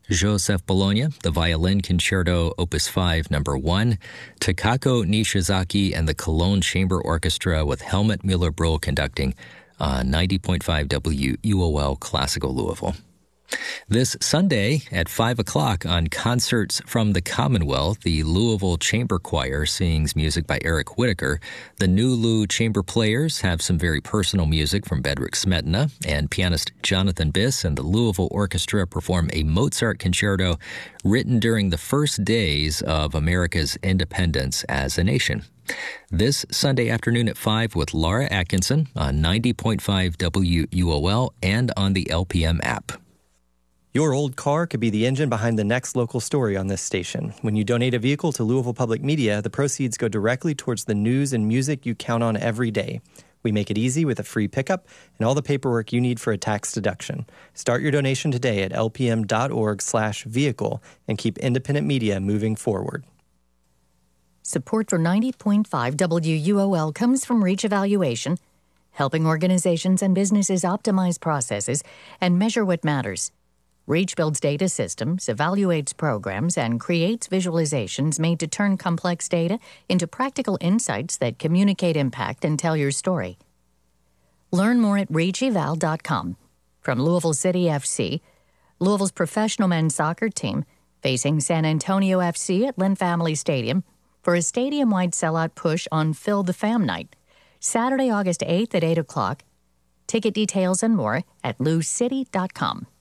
Joseph Bologna, the Violin Concerto, Opus 5, Number 1, Takako Nishizaki and the Cologne Chamber Orchestra with Helmut Mueller-Brühl conducting on 90.5 WUOL Classical Louisville. This Sunday at 5 o'clock on Concerts from the Commonwealth, the Louisville Chamber Choir sings music by Eric Whitaker. The New Lou Chamber Players have some very personal music from Bedřich Smetana, and pianist Jonathan Biss and the Louisville Orchestra perform a Mozart concerto written during the first days of America's independence as a nation. This Sunday afternoon at 5 with Laura Atkinson on 90.5 WUOL and on the LPM app. Your old car could be the engine behind the next local story on this station. When you donate a vehicle to Louisville Public Media, the proceeds go directly towards the news and music you count on every day. We make it easy with a free pickup and all the paperwork you need for a tax deduction. Start your donation today at lpm.org/vehicle and keep independent media moving forward. Support for 90.5 WUOL comes from Reach Evaluation, helping organizations and businesses optimize processes and measure what matters. Reach builds data systems, evaluates programs, and creates visualizations made to turn complex data into practical insights that communicate impact and tell your story. Learn more at reacheval.com. From Louisville City FC, Louisville's professional men's soccer team facing San Antonio FC at Lynn Family Stadium for a stadium-wide sellout push on Fill the Fam Night, Saturday, August 8th at 8 o'clock. Ticket details and more at loucity.com.